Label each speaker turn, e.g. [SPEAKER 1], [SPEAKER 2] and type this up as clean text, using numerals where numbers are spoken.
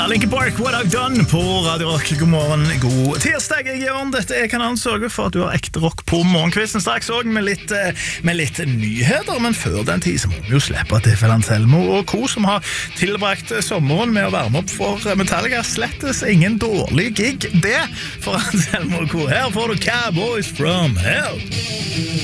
[SPEAKER 1] Linkin Park, What I've Done på Radio Rock. God morgen, god tirsdag, jeg Jørn. Dette kanalen sørger for at du har ekte rock på morgenkvisten straks også, med litt nyheter. Men før den tid så må vi jo slippe til Anselmo og Co, som har tilbrakt sommeren med å varme opp for Metallica. Slettes ingen dårlig gig, det, for Anselmo og Co. Her får du Cowboys from Hell.